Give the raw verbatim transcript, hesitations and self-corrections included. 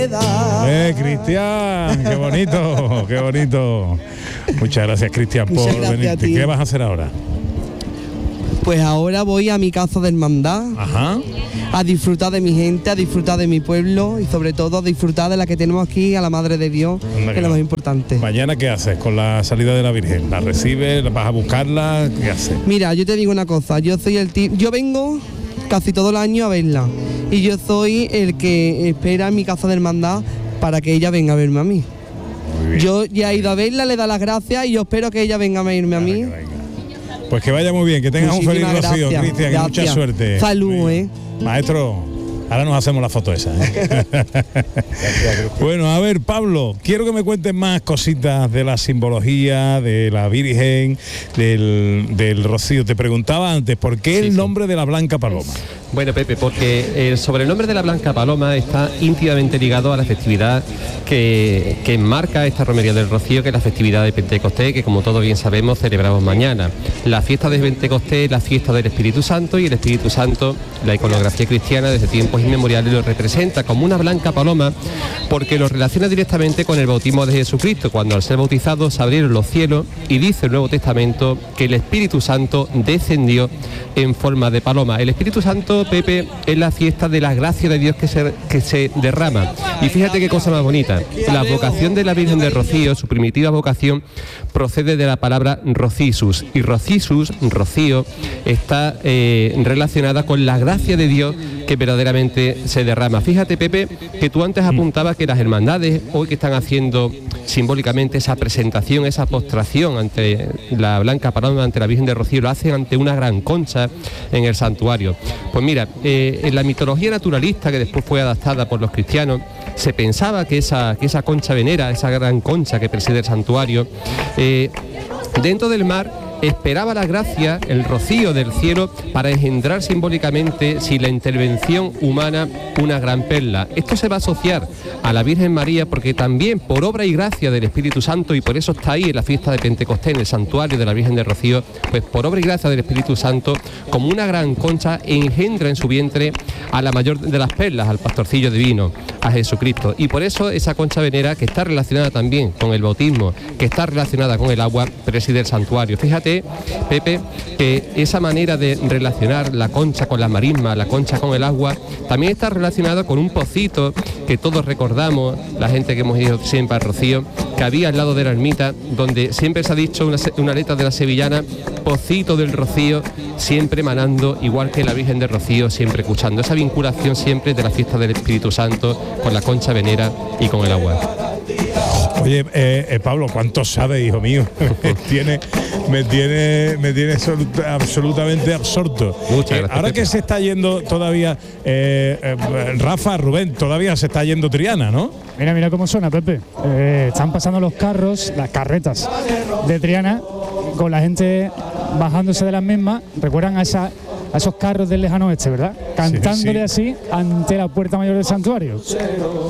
Eh, Cristian, qué bonito, qué bonito. Muchas gracias, Cristian, por gracias venirte. ¿Qué vas a hacer ahora? Pues ahora voy a mi casa de hermandad. Ajá. A disfrutar de mi gente, a disfrutar de mi pueblo y sobre todo a disfrutar de la que tenemos aquí, a la Madre de Dios, Anda, que es lo no. más importante. ¿Mañana qué haces con la salida de la Virgen? ¿La recibes? ¿Vas a buscarla? ¿Qué haces? Mira, yo te digo una cosa, yo soy el tipo, yo vengo casi todo el año a verla y yo soy el que espera en mi casa de hermandad para que ella venga a verme a mí. Yo ya he ido a verla, le da las gracias y yo espero que ella venga a verme a mí. Pues que vaya muy bien, que tengas Muchísimas un feliz rocío, gracias, Cristian, y mucha gracias. suerte. Salud, eh. Maestro, ahora nos hacemos la foto esa, ¿eh? Bueno, a ver, Pablo, quiero que me cuentes más cositas de la simbología, de la Virgen, del, del rocío. Te preguntaba antes, ¿por qué Sí, el sí. nombre de la Blanca Paloma? Bueno, Pepe, porque el sobrenombre de la Blanca Paloma está íntimamente ligado a la festividad que, que enmarca esta romería del Rocío, que es la festividad de Pentecostés, que como todos bien sabemos celebramos mañana. La fiesta de Pentecostés es la fiesta del Espíritu Santo y el Espíritu Santo, la iconografía cristiana desde tiempos inmemoriales lo representa como una blanca paloma porque lo relaciona directamente con el bautismo de Jesucristo, cuando al ser bautizado se abrieron los cielos y dice el Nuevo Testamento que el Espíritu Santo descendió en forma de paloma. El Espíritu Santo, Pepe, es la fiesta de la gracia de Dios que se, que se derrama. Y fíjate qué cosa más bonita. La vocación de la Virgen de Rocío, su primitiva vocación, procede de la palabra rocisus. Y rocisus, rocío, está eh, relacionada con la gracia de Dios que verdaderamente se derrama. Fíjate, Pepe, que tú antes apuntabas que las hermandades, hoy que están haciendo simbólicamente esa presentación, esa postración ante la Blanca Paloma, ante la Virgen de Rocío, lo hacen ante una gran concha en el santuario. Pues mira, eh, en la mitología naturalista, que después fue adaptada por los cristianos, se pensaba que esa, que esa concha venera, esa gran concha que preside el santuario, eh, dentro del mar esperaba la gracia, el rocío del cielo, para engendrar simbólicamente, sin la intervención humana, una gran perla. Esto se va a asociar a la Virgen María porque también por obra y gracia del Espíritu Santo, y por eso está ahí en la fiesta de Pentecostés, en el santuario de la Virgen de Rocío, pues por obra y gracia del Espíritu Santo, como una gran concha, engendra en su vientre a la mayor de las perlas, al pastorcillo divino, a Jesucristo. Y por eso esa concha venera, que está relacionada también con el bautismo, que está relacionada con el agua, preside el santuario. Fíjate, Pepe, que esa manera de relacionar la concha con la marisma, la concha con el agua, también está relacionada con un pocito que todos recordamos, la gente que hemos ido siempre al Rocío, que había al lado de la ermita, donde siempre se ha dicho una, una letra de la sevillana, pocito del Rocío, siempre manando, igual que la Virgen de Rocío, siempre escuchando. Esa vinculación siempre de la fiesta del Espíritu Santo con la concha venera y con el agua. Oye, eh, eh, Pablo, ¿cuánto sabe, hijo mío? me tiene, me tiene, me tiene absoluta, absolutamente absorto. Muchas Eh, gracias, ahora Pepe. que se está yendo todavía, eh, eh, Rafa, Rubén, todavía se está yendo Triana, ¿no? Mira, mira cómo suena, Pepe. Eh, están pasando los carros, las carretas de Triana, con la gente bajándose de las mismas. Recuerdan a, esa, a esos carros del lejano oeste, ¿verdad? Cantándole sí. así ante la puerta mayor del santuario.